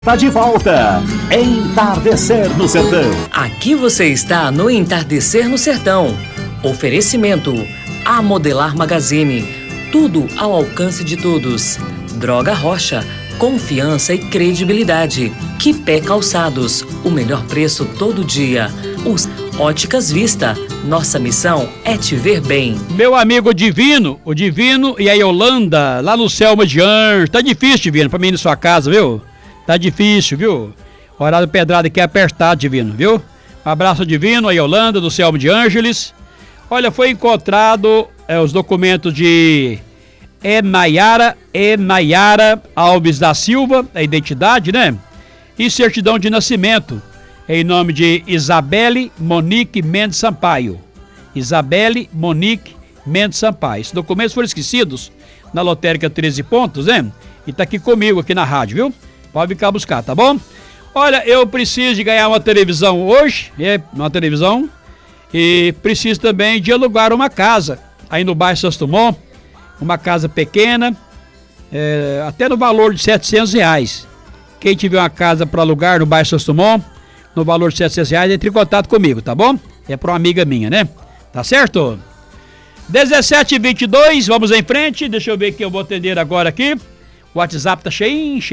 Tá de volta, Entardecer no Sertão. Aqui você está no Entardecer no Sertão. Oferecimento, A Modelar Magazine, tudo ao alcance de todos. Droga Rocha, confiança e credibilidade. Quipé Calçados, o melhor preço todo dia. Óticas Vista, nossa missão é te ver bem. Meu amigo Divino, o Divino e a Yolanda, lá no Selma de Anjos. Tá difícil, Divino, pra mim ir na sua casa, viu? Tá difícil, viu? Horário pedrado aqui é apertado, Divino, viu? Um abraço, Divino, a Yolanda, do Selma de Ângeles. Olha, foi encontrado os documentos de Nayara Alves da Silva, a identidade, né? E certidão de nascimento, em nome de Isabelle Monique Mendes Sampaio. Isabelle Monique Mendes Sampaio. Esses documentos foram esquecidos na lotérica 13 pontos, né? E tá aqui comigo, aqui na rádio, viu? Pode ficar buscar, tá bom? Olha, eu preciso de ganhar uma televisão hoje, uma televisão, e preciso também de alugar uma casa, aí no bairro Santos Dumont, uma casa pequena, até no valor de R$700. Quem tiver uma casa para alugar no bairro Santos Dumont, no valor de R$700, entre em contato comigo, tá bom? É para uma amiga minha, né? Tá certo? 17h22, vamos em frente, deixa eu ver que eu vou atender agora aqui. O WhatsApp tá cheinho.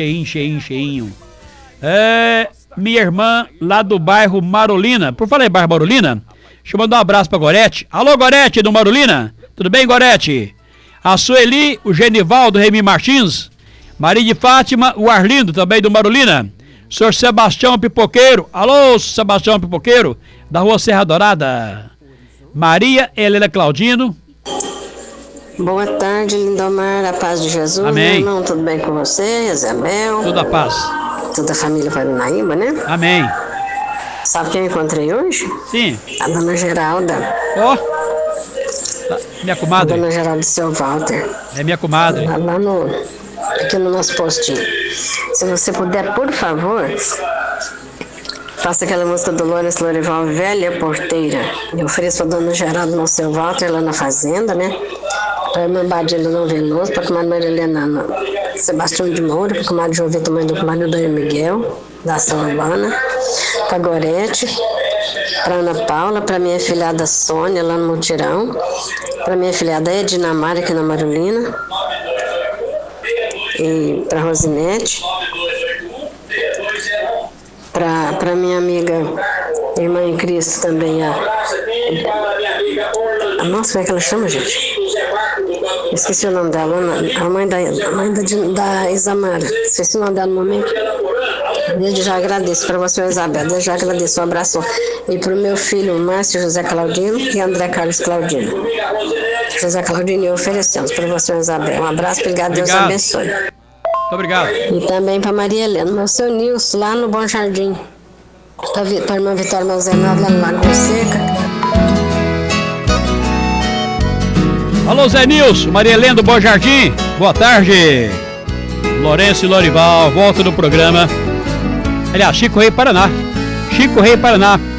Minha irmã lá do bairro Marolina. Por falar em bairro Marolina, deixa eu mandar um abraço pra Gorete. Alô, Gorete do Marolina. Tudo bem, Gorete? A Sueli, o Genivaldo, Remy Martins. Maria de Fátima, o Arlindo, também do Marolina. Senhor Sebastião Pipoqueiro. Alô, Sebastião Pipoqueiro, da Rua Serra Dourada. Maria Helena Claudino. Boa tarde, Lindomar, a paz de Jesus. Amém. Meu irmão, tudo bem com você, Isabel? Tudo a paz. Toda a família Paranaíba, né? Amém. Sabe quem eu encontrei hoje? Sim. A dona Geralda. Ó. Minha comadre. A dona Geralda do seu Walter. É minha comadre. Lá aqui no nosso postinho. Se você puder, por favor, faça aquela música do Lourenço Lorival, Velha Porteira. Eu ofereço pra dona Geralda no seu Walter, lá na fazenda, né? Para a irmã Badilha Dom Veloso, para a comadre Maria Helena Sebastião de Moura, para a comadre Jovita, mãe do comadre Dona Miguel, da Ação Urbana, para a Gorete, para a Ana Paula, para a minha filhada Sônia, lá no Mutirão, para a minha filhada Edna Mara, aqui na Marolina, e para a Rosinete, para minha amiga, irmã em Cristo também, nossa, como é que ela chama, gente? Esqueci o nome dela, a mãe da Isamara. Esqueci o nome dela no momento. Desde já agradeço para você, Isabel. Desde já agradeço, um abraço. E para o meu filho, Márcio José Claudino e André Carlos Claudino. José Claudino, eu oferecemos para você, Isabel. Um abraço, obrigado, Deus abençoe. Muito obrigado. E também para Maria Helena, meu seu Nilson, lá no Bom Jardim. Para a irmã Vitória Malzenado, lá no Lagoa Seca. Alô, Zé Nilson, Maria Helena do Bom Jardim, boa tarde. Lourenço e Lorival, volta no programa. Aliás, Chico Rei Paraná.